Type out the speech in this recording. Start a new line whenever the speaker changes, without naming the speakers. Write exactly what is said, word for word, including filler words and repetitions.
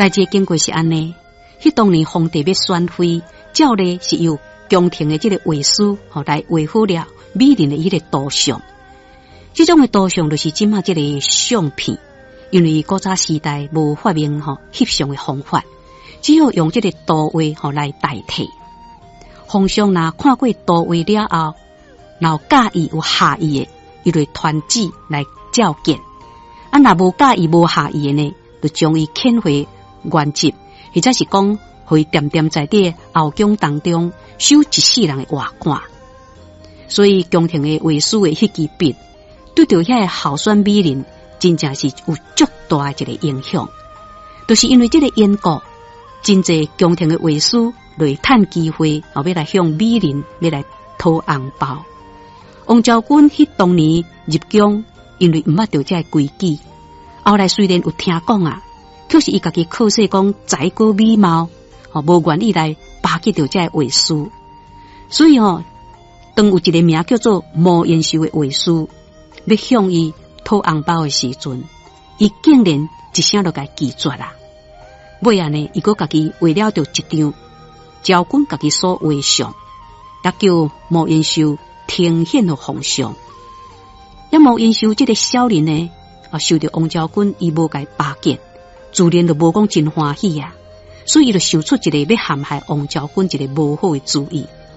代志经过是安尼，迄当年皇帝要选妃，照例是由宫廷的这个画师吼来画好了美人的迄个图像。这种的图像就是即马这个相片，因为古早时代无发明吼翕相的方法，只好用这个图画吼来代替。皇上若看过图画了后，若介意有下意的，伊就传旨来召见；啊，若无介意无下意的呢，就将伊遣回原籍，或者是讲，互伊恬恬在伫后宫当中守一世人的瓦罐。所以宫廷的画师的迄支笔，对着遐个候选美人，真正是有足大的一个影响。就是因为这个缘故，真侪宫廷的画师来趁机会，后要来向美人要来讨红包。王昭君迄当年入宫，因为毋捌着这个规矩，后来虽然有听讲啊，可是伊家己靠说讲才高美貌，哦，无愿意来巴结着这个画师。所以哦，当有一个名叫做毛延寿的画师，要向伊讨红包的时阵，伊竟然一声就甲拒绝啦。尾啊呢，伊佫家己画了着一张昭君家己所画像，也叫毛延寿呈现给皇上。那毛延寿这个少年呢，啊，受到王昭君伊无甲巴结，自然就无讲真欢喜啊，所以伊就想出一个要陷害王昭君一个无好的主意。